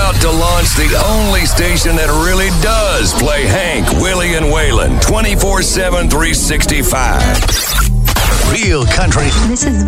about to launch the only station that really does play Hank, Willie, and Waylon 24/7, 365. Real country. This is